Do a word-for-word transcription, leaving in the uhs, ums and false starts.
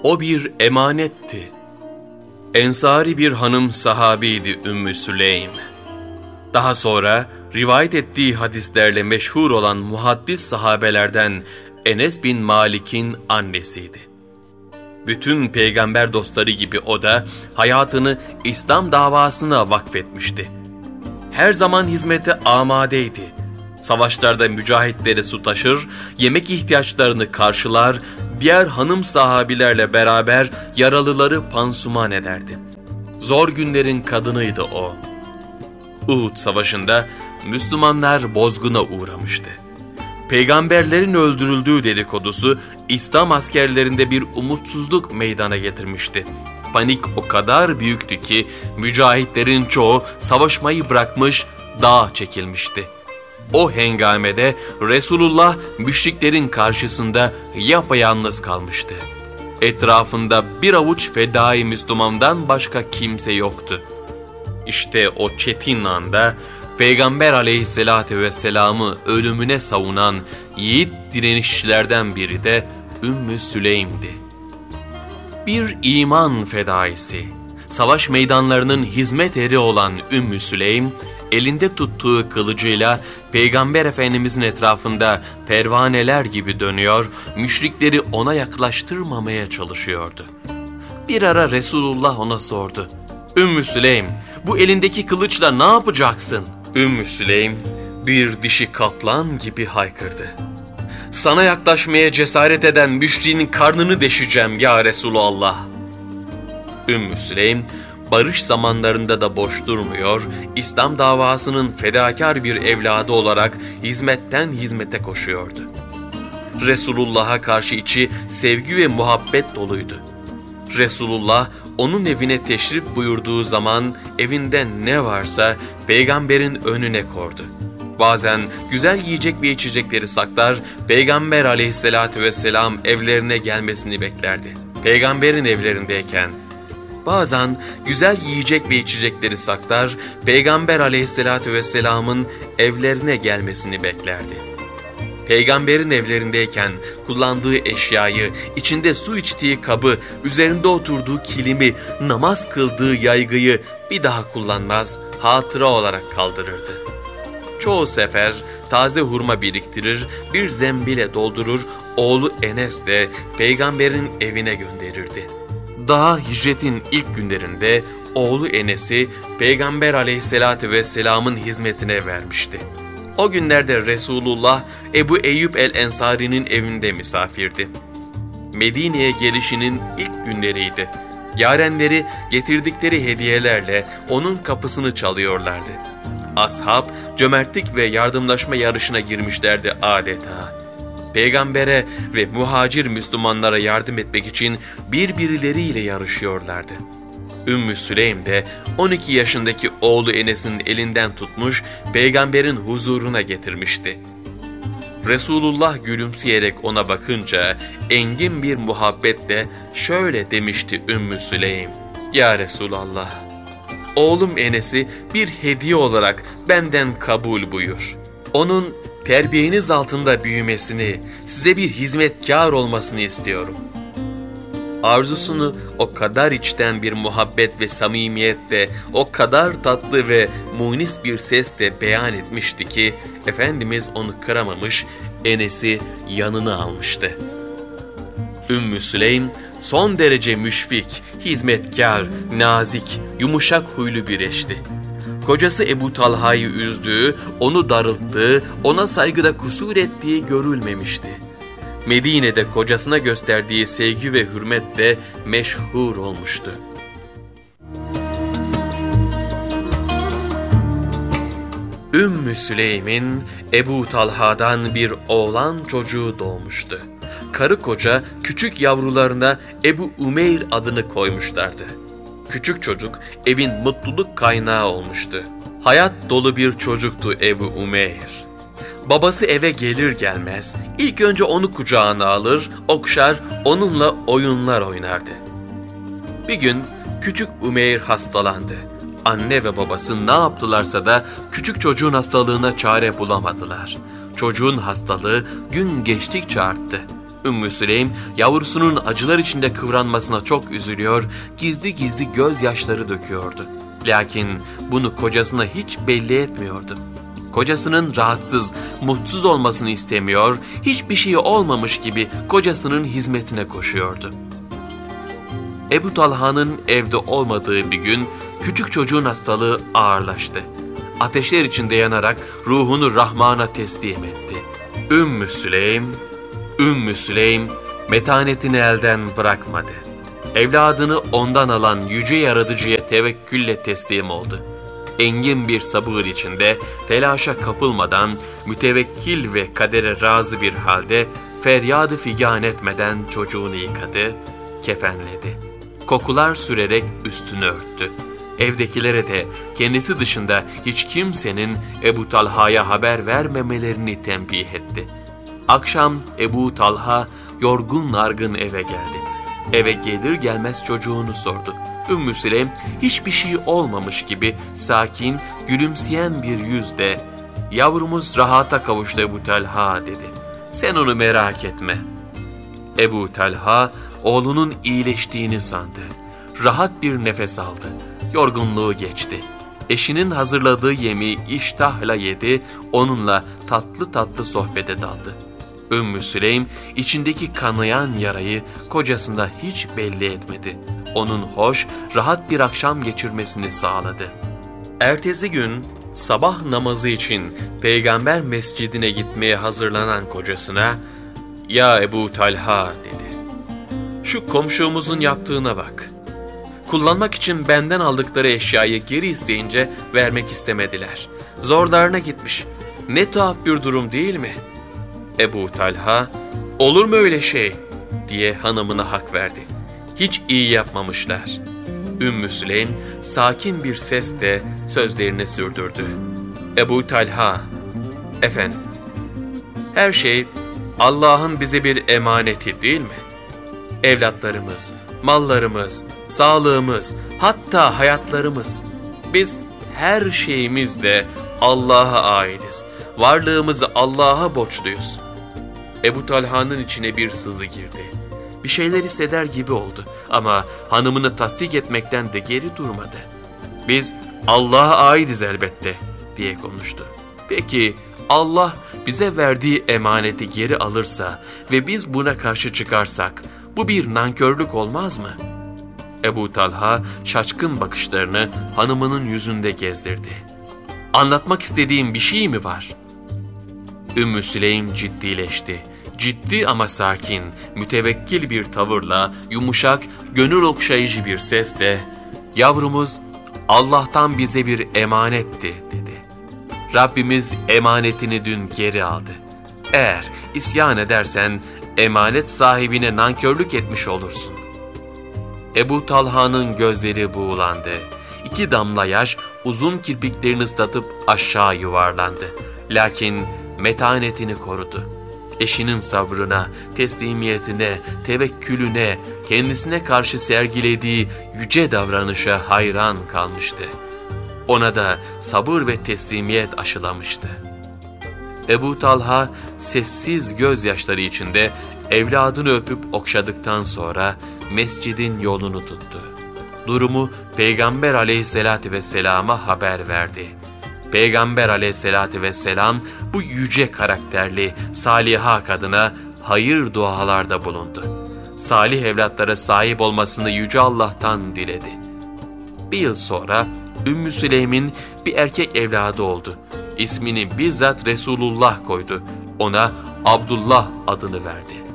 O bir emanetti. Ensari bir hanım sahabiydi Ümmü Süleym. Daha sonra rivayet ettiği hadislerle meşhur olan muhaddis sahabelerden Enes bin Malik'in annesiydi. Bütün peygamber dostları gibi o da hayatını İslam davasına vakfetmişti. Her zaman hizmete amadeydi. Savaşlarda mücahitlere su taşır, yemek ihtiyaçlarını karşılar, diğer hanım sahabilerle beraber yaralıları pansuman ederdi. Zor günlerin kadınıydı o. Uhud Savaşı'nda Müslümanlar bozguna uğramıştı. Peygamberlerin öldürüldüğü dedikodusu İslam askerlerinde bir umutsuzluk meydana getirmişti. Panik o kadar büyüktü ki mücahitlerin çoğu savaşmayı bırakmış, dağa çekilmişti. O hengamede Resulullah müşriklerin karşısında yapayalnız kalmıştı. Etrafında bir avuç fedai Müslümandan başka kimse yoktu. İşte o çetin anda Peygamber aleyhissalatü vesselam'ı ölümüne savunan yiğit direnişçilerden biri de Ümmü Süleym'di. Bir iman fedaisi, savaş meydanlarının hizmet eri olan Ümmü Süleym, elinde tuttuğu kılıcıyla Peygamber Efendimizin etrafında pervaneler gibi dönüyor, müşrikleri ona yaklaştırmamaya çalışıyordu. Bir ara Resulullah ona sordu: "Ümmü Süleym, bu elindeki kılıçla ne yapacaksın?" Ümmü Süleym bir dişi kaplan gibi haykırdı: "Sana yaklaşmaya cesaret eden müşriğin karnını deşeceğim ya Resulallah." Ümmü Süleym barış zamanlarında da boş durmuyor, İslam davasının fedakar bir evladı olarak hizmetten hizmete koşuyordu. Resulullah'a karşı içi sevgi ve muhabbet doluydu. Resulullah onun evine teşrif buyurduğu zaman evinde ne varsa peygamberin önüne kordu. Bazen güzel yiyecek ve içecekleri saklar, Peygamber aleyhissalatü vesselam evlerine gelmesini beklerdi. Peygamberin evlerindeyken bazen güzel yiyecek ve içecekleri saklar, Peygamber aleyhissalatü vesselamın evlerine gelmesini beklerdi. Peygamberin evlerindeyken kullandığı eşyayı, içinde su içtiği kabı, üzerinde oturduğu kilimi, namaz kıldığı yaygıyı bir daha kullanmaz, hatıra olarak kaldırırdı. Çoğu sefer taze hurma biriktirir, bir zembile doldurur, oğlu Enes de Peygamberin evine gönderirdi. Daha hicretin ilk günlerinde oğlu Enes'i Peygamber aleyhissalatü vesselamın hizmetine vermişti. O günlerde Resulullah Ebu Eyyub el-Ensari'nin evinde misafirdi. Medine'ye gelişinin ilk günleriydi. Yarenleri getirdikleri hediyelerle onun kapısını çalıyorlardı. Ashab cömertlik ve yardımlaşma yarışına girmişlerdi adeta. Peygambere ve muhacir Müslümanlara yardım etmek için birbirleriyle yarışıyorlardı. Ümmü Süleym de on iki yaşındaki oğlu Enes'in elinden tutmuş, peygamberin huzuruna getirmişti. Resulullah gülümseyerek ona bakınca engin bir muhabbetle şöyle demişti Ümmü Süleym: "Ya Resulallah, oğlum Enes'i bir hediye olarak benden kabul buyur. Onun terbiyeniz altında büyümesini, size bir hizmetkar olmasını istiyorum." Arzusunu o kadar içten bir muhabbet ve samimiyetle, o kadar tatlı ve munis bir sesle beyan etmişti ki Efendimiz onu kıramamış, Enes'i yanına almıştı. Ümmü Süleym son derece müşfik, hizmetkar, nazik, yumuşak huylu bir eşti. Kocası Ebu Talha'yı üzdüğü, onu darılttığı, ona saygıda kusur ettiği görülmemişti. Medine'de kocasına gösterdiği sevgi ve hürmet de meşhur olmuştu. Ümmü Süleym'in Ebu Talha'dan bir oğlan çocuğu doğmuştu. Karı koca küçük yavrularına Ebu Umeyr adını koymuşlardı. Küçük çocuk evin mutluluk kaynağı olmuştu. Hayat dolu bir çocuktu Ebu Umeyr. Babası eve gelir gelmez ilk önce onu kucağına alır, okşar, onunla oyunlar oynardı. Bir gün küçük Umeyr hastalandı. Anne ve babası ne yaptılarsa da küçük çocuğun hastalığına çare bulamadılar. Çocuğun hastalığı gün geçtikçe arttı. Ümmü Süleym yavrusunun acılar içinde kıvranmasına çok üzülüyor, gizli gizli gözyaşları döküyordu. Lakin bunu kocasına hiç belli etmiyordu. Kocasının rahatsız, mutsuz olmasını istemiyor, hiçbir şey olmamış gibi kocasının hizmetine koşuyordu. Ebu Talha'nın evde olmadığı bir gün küçük çocuğun hastalığı ağırlaştı. Ateşler içinde yanarak ruhunu Rahman'a teslim etti. Ümmü Süleym, Ümmü Süleym metanetini elden bırakmadı. Evladını ondan alan yüce yaratıcıya tevekkülle teslim oldu. Engin bir sabır içinde, telaşa kapılmadan, mütevekkil ve kadere razı bir halde feryadı figan etmeden çocuğunu yıkadı, kefenledi. Kokular sürerek üstünü örttü. Evdekilere de kendisi dışında hiç kimsenin Ebu Talha'ya haber vermemelerini tembih etti. Akşam Ebu Talha yorgun argın eve geldi. Eve gelir gelmez çocuğunu sordu. Ümmü Süleym hiçbir şey olmamış gibi sakin, gülümseyen bir yüzle "Yavrumuz rahata kavuştu Ebu Talha" dedi. "Sen onu merak etme." Ebu Talha oğlunun iyileştiğini sandı. Rahat bir nefes aldı. Yorgunluğu geçti. Eşinin hazırladığı yemeği iştahla yedi, onunla tatlı tatlı sohbete daldı. Ümmü Süleym içindeki kanayan yarayı kocasında hiç belli etmedi. Onun hoş, rahat bir akşam geçirmesini sağladı. Ertesi gün sabah namazı için Peygamber mescidine gitmeye hazırlanan kocasına "Ya Ebu Talha" dedi. "Şu komşumuzun yaptığına bak. Kullanmak için benden aldıkları eşyayı geri isteyince vermek istemediler. Zorlarına gitmiş. Ne tuhaf bir durum değil mi?" Ebu Talha, "Olur mu öyle şey?" diye hanımına hak verdi. Hiç iyi yapmamışlar. Ümmü Süleym sakin bir sesle sözlerini sürdürdü. Ebu Talha, "Efendim, her şey Allah'ın bize bir emaneti değil mi? Evlatlarımız, mallarımız, sağlığımız, hatta hayatlarımız. Biz her şeyimizle Allah'a aitiz. Varlığımızı Allah'a borçluyuz." Ebu Talha'nın içine bir sızı girdi. Bir şeyler hisseder gibi oldu ama hanımını tasdik etmekten de geri durmadı. "Biz Allah'a aitiz elbette" diye konuştu. "Peki Allah bize verdiği emaneti geri alırsa ve biz buna karşı çıkarsak bu bir nankörlük olmaz mı?" Ebu Talha şaşkın bakışlarını hanımının yüzünde gezdirdi. "Anlatmak istediğim bir şey mi var?" Ümmü Süleym ciddileşti. Ciddi ama sakin, mütevekkil bir tavırla, yumuşak, gönül okşayıcı bir sesle "Yavrumuz Allah'tan bize bir emanetti" dedi. "Rabbimiz emanetini dün geri aldı. Eğer isyan edersen emanet sahibine nankörlük etmiş olursun." Ebu Talha'nın gözleri buğulandı. İki damla yaş uzun kirpiklerini ıslatıp aşağı yuvarlandı. Lakin metanetini korudu. Eşinin sabrına, teslimiyetine, tevekkülüne, kendisine karşı sergilediği yüce davranışa hayran kalmıştı. Ona da sabır ve teslimiyet aşılamıştı. Ebu Talha sessiz gözyaşları içinde evladını öpüp okşadıktan sonra mescidin yolunu tuttu. Durumu Peygamber aleyhissalatü vesselama haber verdi. Peygamber aleyhissalatü vesselam bu yüce karakterli saliha kadına hayır dualarda bulundu. Salih evlatlara sahip olmasını yüce Allah'tan diledi. Bir yıl sonra Ümmü Süleym'in bir erkek evladı oldu. İsmini bizzat Resulullah koydu. Ona Abdullah adını verdi.